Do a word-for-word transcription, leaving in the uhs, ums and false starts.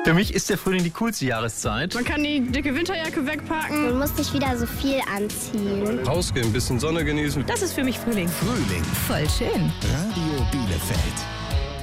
Für mich ist der Frühling die coolste Jahreszeit. Man kann die dicke Winterjacke wegpacken. Man muss nicht wieder so viel anziehen. Rausgehen, ein bisschen Sonne genießen. Das ist für mich Frühling. Frühling. Voll schön. Radio Bielefeld.